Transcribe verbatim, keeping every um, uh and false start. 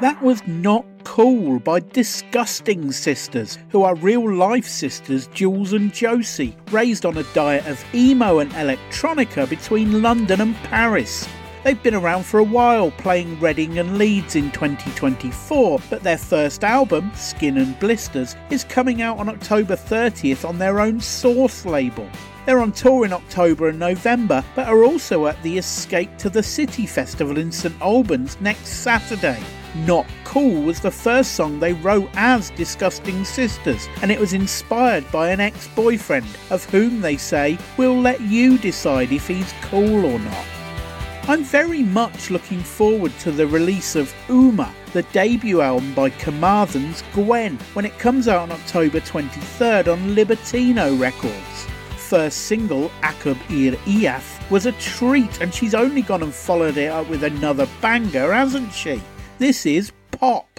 That was Not Cool by Disgusting Sisters, who are real-life sisters Jules and Josie, raised on a diet of emo and electronica between London and Paris. They've been around for a while, playing Reading and Leeds in twenty twenty-four, but their first album, Skin and Blisters, is coming out on October thirtieth on their own Source label. They're on tour in October and November, but are also at the Escape to the City Festival in St Albans next Saturday. Not Cool was the first song they wrote as Disgusting Sisters, and it was inspired by an ex-boyfriend, of whom they say, "We'll let you decide if he's cool or not." I'm very much looking forward to the release of Uma, the debut album by Carmarthen's Gwen, when it comes out on October twenty-third on Libertino Records. First single, Akub Ir Iaf, was a treat, and she's only gone and followed it up with another banger, hasn't she? This is Pop.